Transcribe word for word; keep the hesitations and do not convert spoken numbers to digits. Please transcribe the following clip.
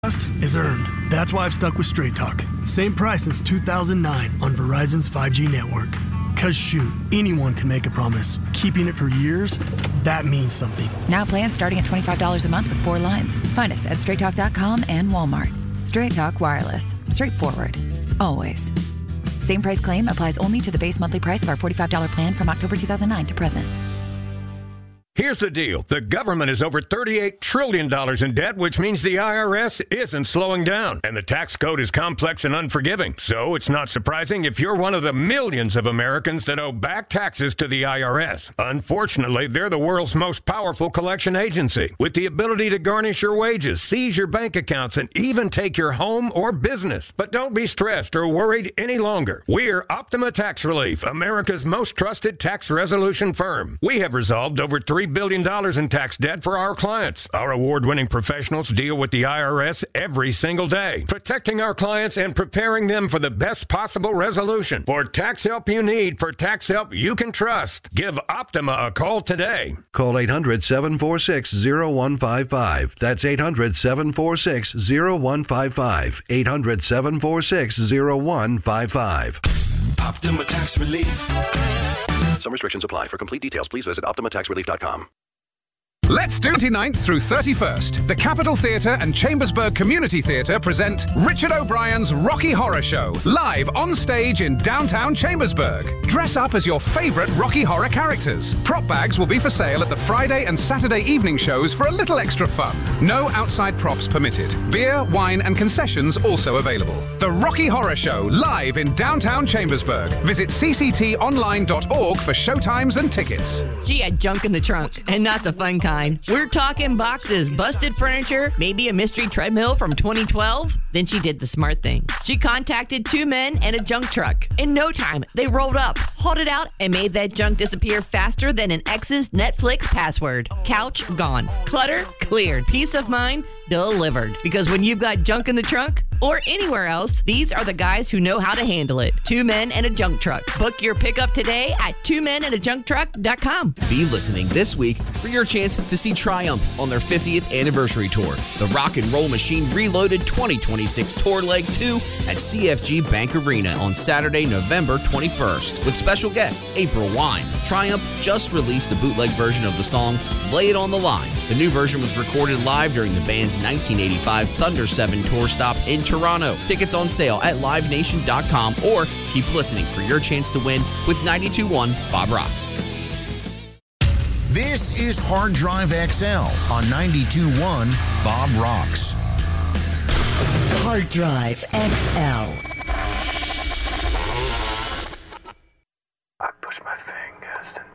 Trust is earned. That's why I've stuck with Straight Talk. Same price since two thousand nine on Verizon's five G network. Cause shoot, anyone can make a promise. Keeping it for years, that means something. Now plans starting at twenty-five dollars a month with four lines. Find us at straight talk dot com and Walmart. Straight Talk Wireless. Straightforward. Always. Same price claim applies only to the base monthly price of our forty-five dollars plan from October two thousand nine to present. Here's the deal. The government is over thirty-eight trillion dollars in debt, which means the I R S isn't slowing down. And the tax code is complex and unforgiving. So it's not surprising if you're one of the millions of Americans that owe back taxes to the I R S. Unfortunately, they're the world's most powerful collection agency, with the ability to garnish your wages, seize your bank accounts, and even take your home or business. But don't be stressed or worried any longer. We're Optima Tax Relief, America's most trusted tax resolution firm. We have resolved over three billion dollars in tax debt for our clients. Our award-winning professionals deal with the I R S every single day, protecting our clients and preparing them for the best possible resolution. For tax help you need, for tax help you can trust, give Optima a call today. Call eight hundred, seven four six, zero one five five. That's eight hundred, seven four six, zero one five five. eight hundred, seven four six, zero one five five. Optima Tax Relief. Some restrictions apply. For complete details, please visit optima tax relief dot com. Let's do twenty-ninth through thirty-first. The Capitol Theatre and Chambersburg Community Theatre present Richard O'Brien's Rocky Horror Show, live on stage in downtown Chambersburg. Dress up as your favorite Rocky Horror characters. Prop bags will be for sale at the Friday and Saturday evening shows for a little extra fun. No outside props permitted. Beer, wine, and concessions also available. The Rocky Horror Show, live in downtown Chambersburg. Visit c c t online dot org for showtimes and tickets. She had junk in the trunk, and not the fun kind. We're talking boxes, busted furniture, maybe a mystery treadmill from twenty twelve. Then she did the smart thing. She contacted two men and a junk truck. In no time, they rolled up, hauled it out, and made that junk disappear faster than an ex's Netflix password. Couch gone. Clutter cleared. Peace of mind delivered. Because when you've got junk in the trunk or anywhere else, these are the guys who know how to handle it. Two men and a junk truck. Book your pickup today at two men and a junk truck dot com. Be listening this week for your chance to see Triumph on their fiftieth anniversary tour. The Rock and Roll Machine Reloaded twenty twenty-six Tour Leg two at C F G Bank Arena on Saturday, November twenty-first. With special guest April Wine. Triumph just released the bootleg version of the song Lay It on the Line. The new version was recorded live during the band's nineteen eighty-five Thunder seven tour stop in Toronto. Tickets on sale at live nation dot com or keep listening for your chance to win with ninety-two point one Bob Rocks. This is Hard Drive X L on ninety-two point one Bob Rocks. Hard Drive X L. I push my fingers